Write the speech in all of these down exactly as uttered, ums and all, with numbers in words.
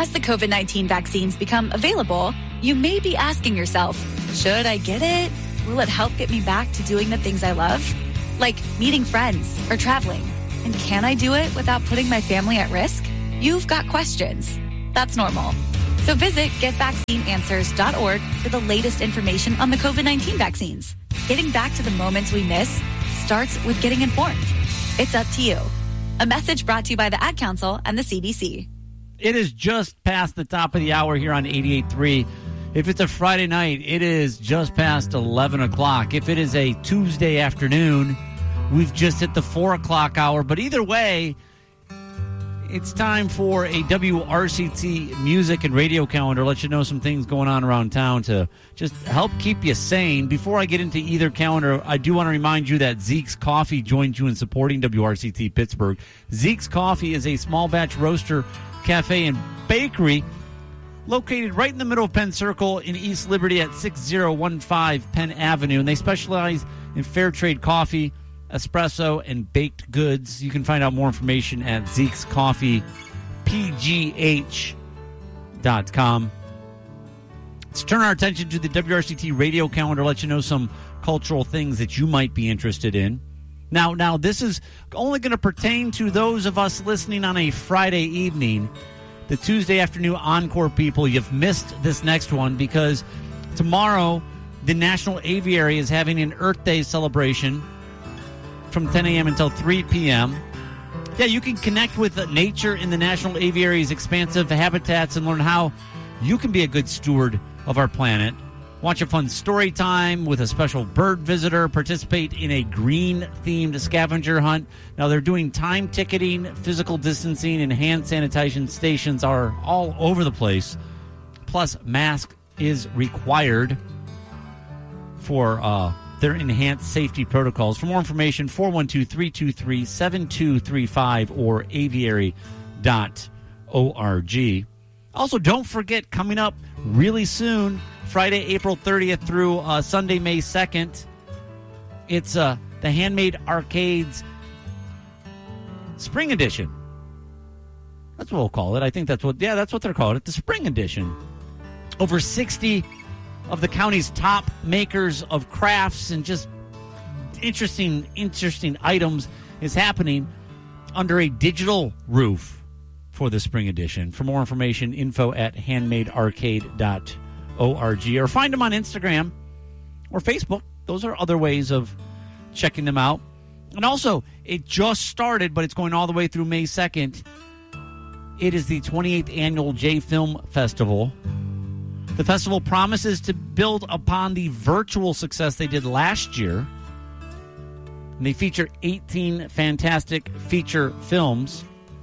As the COVID nineteen vaccines become available, you may be asking yourself, should I get it? Will it help get me back to doing the things I love? Like meeting friends or traveling. And can I do it without putting my family at risk? You've got questions. That's normal. So visit get vaccine answers dot org for the latest information on the COVID nineteen vaccines. Getting back to the moments we miss starts with getting informed. It's up to you. A message brought to you by the Ad Council and the C D C. It is just past the top of the hour here on eighty-eight point three. If it's a Friday night, it is just past eleven o'clock. If it is a Tuesday afternoon, we've just hit the four o'clock hour. But either way, it's time for a W R C T music and radio calendar. Let you know some things going on around town to just help keep you sane. Before I get into either calendar, I do want to remind you that Zeke's Coffee joined you in supporting W R C T Pittsburgh. Zeke's Coffee is a small batch roaster, cafe, and bakery located right in the middle of Penn Circle in East Liberty at six oh one five Penn Avenue. And they specialize in fair trade coffee, espresso, and baked goods. You can find out more information at Zeke's Coffee P G H dot com. Let's turn our attention to the W R C T radio calendar, let you know some cultural things that you might be interested in. Now, now this is only going to pertain to those of us listening on a Friday evening. The Tuesday afternoon encore people, you've missed this next one because tomorrow the National Aviary is having an Earth Day celebration from ten a.m. until three p.m. Yeah, you can connect with nature in the National Aviary's expansive habitats and learn how you can be a good steward of our planet. Watch a fun story time with a special bird visitor. Participate in a green-themed scavenger hunt. Now, they're doing time ticketing, physical distancing, and hand sanitation stations are all over the place. Plus, mask is required for uh, their enhanced safety protocols. For more information, four one two, three two three, seven two three five or aviary dot org. Also, don't forget, coming up really soon, Friday, April thirtieth through uh, Sunday, May second, it's uh, the Handmade Arcades Spring Edition. That's what we'll call it. I think that's what, yeah, that's what they're calling it, the Spring Edition. Over sixty of the county's top makers of crafts and just interesting, interesting items is happening under a digital roof for the Spring Edition. For more information, info at handmade arcade dot org or find them on Instagram or Facebook. Those are other ways of checking them out. And also, it just started, but it's going all the way through May second. It is the twenty-eighth annual J Film Festival. The festival promises to build upon the virtual success they did last year. And they feature eighteen fantastic feature films.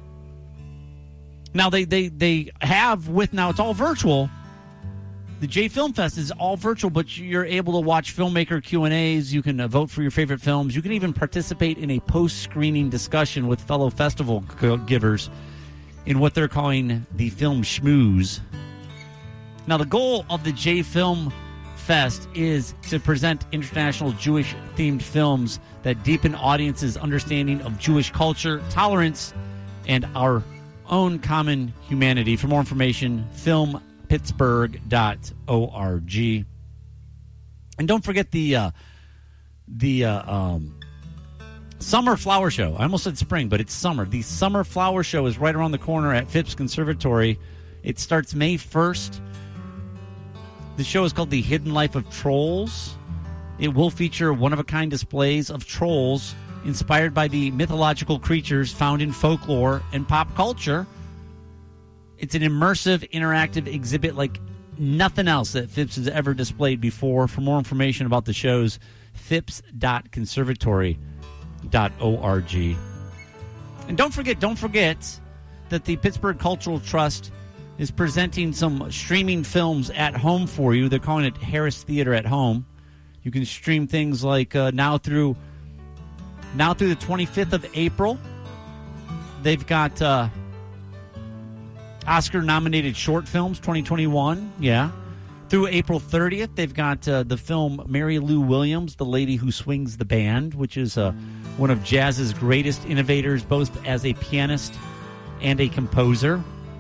Now, they, they, they have, with now it's all virtual, the J Film Fest is all virtual, but you're able to watch filmmaker Q and A's. You can uh, vote for your favorite films. You can even participate in a post-screening discussion with fellow festival g- givers in what they're calling the Film Schmooze. Now, the goal of the J Film Fest is to present international Jewish-themed films that deepen audiences' understanding of Jewish culture, tolerance, and our own common humanity. For more information, film pittsburgh dot org. And don't forget the uh, the uh, um, Summer Flower Show. I almost said spring, but it's summer. The Summer Flower Show is right around the corner at Phipps Conservatory. It starts May first. The show is called The Hidden Life of Trolls. It will feature one-of-a-kind displays of trolls inspired by the mythological creatures found in folklore and pop culture. It's an immersive, interactive exhibit like nothing else that Phipps has ever displayed before. For more information about the shows, phipps dot conservatory dot org. And don't forget, don't forget that the Pittsburgh Cultural Trust is presenting some streaming films at home for you. They're calling it Harris Theater at Home. You can stream things like uh, now through now through the twenty-fifth of April. They've got uh, Oscar-nominated short films, twenty twenty-one. Yeah. Through April thirtieth, they've got uh, the film Mary Lou Williams, The Lady Who Swings the Band, which is uh, one of jazz's greatest innovators, both as a pianist and a composer.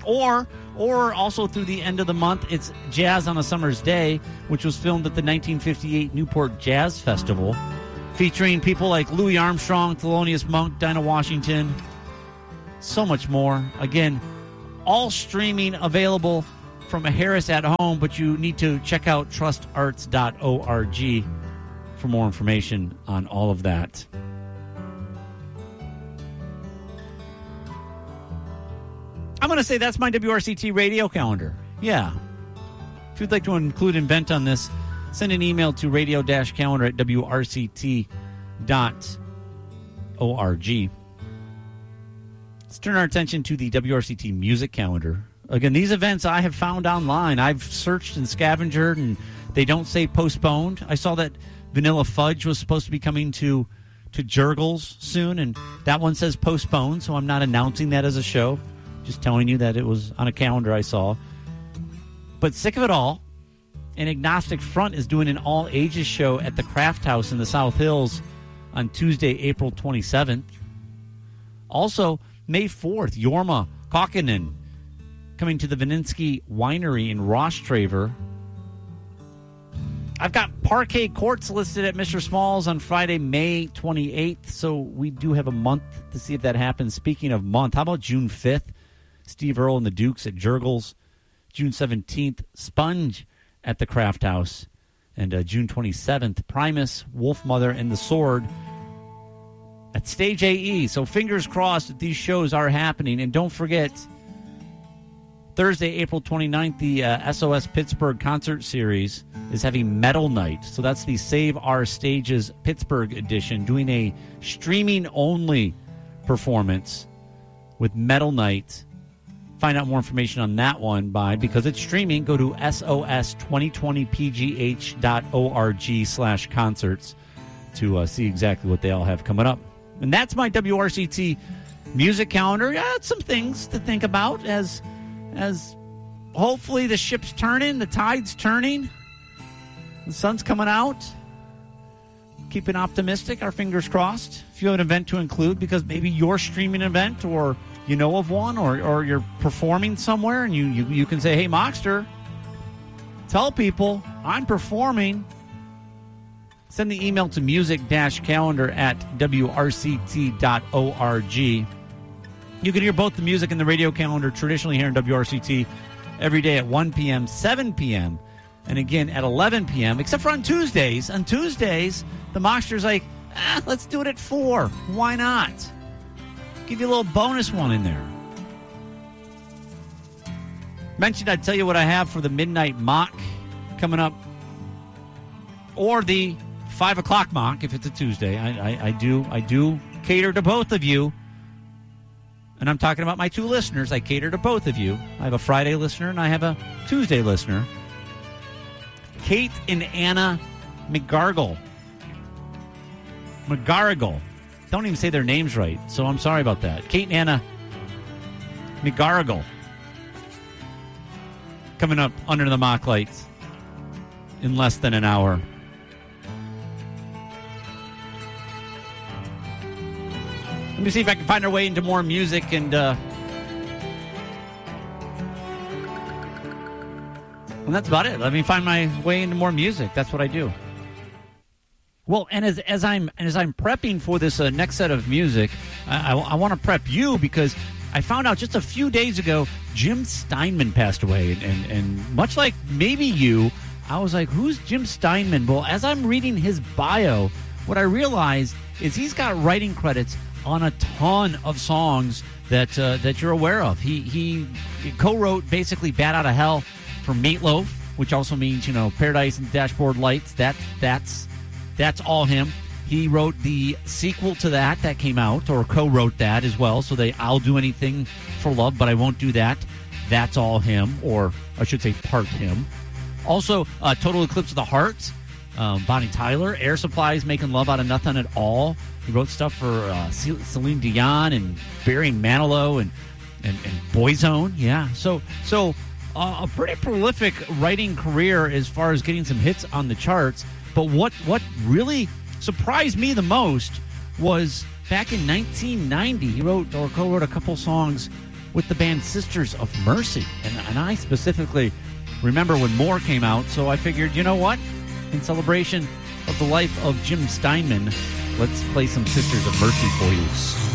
Or or also through the end of the month, it's Jazz on a Summer's Day, which was filmed at the nineteen fifty-eight Newport Jazz Festival, featuring people like Louis Armstrong, Thelonious Monk, Dinah Washington, so much more. Again, all streaming available from a Harris at home, but you need to check out trust arts dot org for more information on all of that. I'm going to say that's my W R C T radio calendar. Yeah. If you'd like to include an event on this, send an email to radio-calendar at W R C T dot org. Let's turn our attention to the W R C T music calendar. Again, these events I have found online. I've searched and scavenged, and they don't say postponed. I saw that Vanilla Fudge was supposed to be coming to, to Jurgles soon, and that one says postponed, so I'm not announcing that as a show. Just telling you that it was on a calendar I saw. But sick of it all, an Agnostic Front is doing an all-ages show at the Craft House in the South Hills on Tuesday, April twenty-seventh. Also, May fourth, Jorma Kaukonen coming to the Vininsky Winery in Rostraver. I've got Parquet Courts listed at Mister Smalls on Friday, May twenty-eighth, so we do have a month to see if that happens. Speaking of month, how about June fifth? Steve Earle and the Dukes at Jurgles. June seventeenth, Sponge at the Craft House. And uh, June twenty-seventh, Primus, Wolfmother, and the Sword at Stage A E. So fingers crossed that these shows are happening. And don't forget, Thursday, April twenty-ninth, the uh, S O S Pittsburgh concert series is having Metal Night. So that's the Save Our Stages Pittsburgh edition, doing a streaming-only performance with Metal Night. Find out more information on that one by, because it's streaming, go to S O S twenty twenty P G H dot org slash concerts to uh, see exactly what they all have coming up. And that's my W R C T music calendar. Yeah, it's some things to think about as as hopefully the ship's turning, the tide's turning, the sun's coming out. Keeping optimistic, our fingers crossed. If you have an event to include, because maybe your streaming event, or you know of one, or, or you're performing somewhere, and you, you, you can say, hey, Moxter, tell people I'm performing. Send the email to music-calendar at W R C T dot org. You can hear both the music and the radio calendar traditionally here in W R C T every day at one p.m., seven p.m., and again at eleven p.m., except for on Tuesdays. On Tuesdays, the Moxter's like, ah, let's do it at four. Why not? Give you a little bonus one in there. Mentioned I'd tell you what I have for the Midnight Mock coming up, or the five o'clock mock if it's a Tuesday. I, I, I do I do cater to both of you. And I'm talking about my two listeners. I cater to both of you. I have a Friday listener and I have a Tuesday listener. Kate and Anna McGargle. McGargle. Don't even say their names right, so I'm sorry about that. Kate and Anna McGargle. Coming up under the mock lights in less than an hour. Let me see if I can find our way into more music and uh, and that's about it. Let me find my way into more music. That's what I do. Well, and as as I'm as I'm prepping for this uh, next set of music, I, I, I want to prep you because I found out just a few days ago Jim Steinman passed away, and, and and much like maybe you, I was like, who's Jim Steinman? Well, as I'm reading his bio, what I realized is he's got writing credits on a ton of songs that uh, that you're aware of. He he co-wrote basically "Bat Out of Hell" for Meatloaf, which also means, you know, Paradise and Dashboard Lights. That that's that's all him. He wrote the sequel to that that came out, or co-wrote that as well. So they I'll Do Anything for Love, but I Won't Do That. That's all him, or I should say part him. Also, uh, Total Eclipse of the Heart, um, Bonnie Tyler. Air Supply's Making Love Out of Nothing at All. He wrote stuff for uh, Celine Dion and Barry Manilow and, and, and Boyzone. Yeah, so so uh, a pretty prolific writing career as far as getting some hits on the charts. But what, what really surprised me the most was back in nineteen ninety, he wrote or co-wrote a couple songs with the band Sisters of Mercy. And, and I specifically remember when More came out, so I figured, you know what? In celebration of the life of Jim Steinman, let's play some Sisters of Mercy for you.